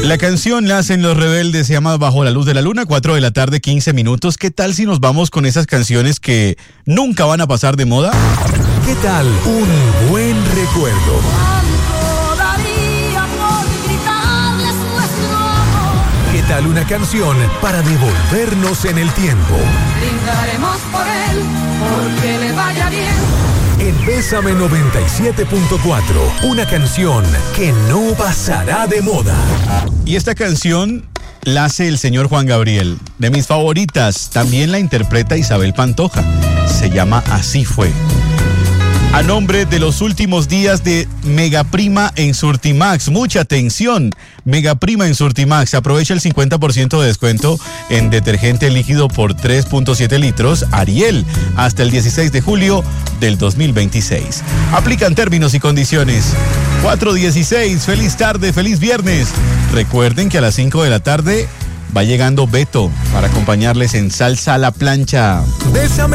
La canción la hacen Los Rebeldes, se llama Bajo la Luz de la Luna, 4 de la tarde, 15 minutos. ¿Qué tal si nos vamos con esas canciones que nunca van a pasar de moda? ¿Qué tal un buen recuerdo? ¿Qué tal una canción para devolvernos en el tiempo? Brindaremos por él, porque le vaya bien. En Bésame 97.4, una canción que no pasará de moda. Y esta canción la hace el señor Juan Gabriel, de mis favoritas. También la interpreta Isabel Pantoja. Se llama Así Fue. A nombre de los últimos días de Megaprima en Surtimax. Mucha atención. Megaprima en Surtimax. Aprovecha el 50% de descuento en detergente líquido por 3.7 litros Ariel hasta el 16 de julio del 2026. Aplican términos y condiciones. 4:16. Feliz tarde, feliz viernes. Recuerden que a las 5 de la tarde va llegando Beto para acompañarles en Salsa a la Plancha. Bésame